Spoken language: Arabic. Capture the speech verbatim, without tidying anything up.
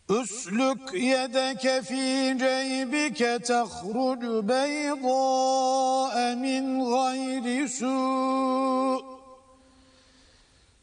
أسلك يدك في جيبك تخرج بيضاء من غير سوء